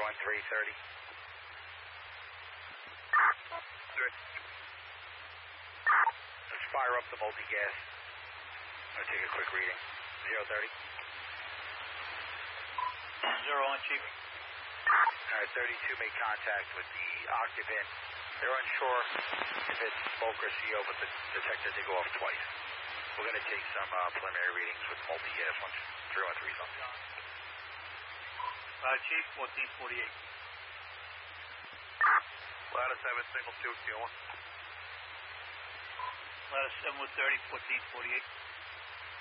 31330. Let's fire up the multi-gas. I'm going to take a quick reading. 030. 0 on, Chief. All right, 32 made contact with the occupant. They're unsure if it's smoke or CO, but the detector did go off twice. We're going to take some preliminary readings with multi-gas once 313 something. Chief, 1448. Ladder 7, single 2, CO1. Ladder 7 with 30, 1448.